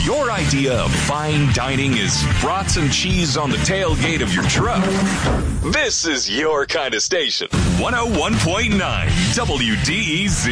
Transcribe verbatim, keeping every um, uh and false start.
If your idea of fine dining is brats and cheese on the tailgate of your truck, this is your kind of station. one oh one point nine W D E Z.